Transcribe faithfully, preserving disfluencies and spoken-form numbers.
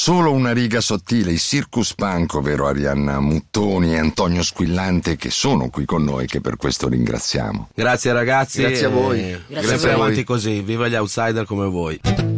Solo una riga sottile, i Circus Punk, ovvero Arianna Muttoni e Antonio Squillante, che sono qui con noi, che per questo ringraziamo. Grazie ragazzi. Grazie a voi. Grazie, Grazie a voi. Avanti così, viva gli outsider come voi.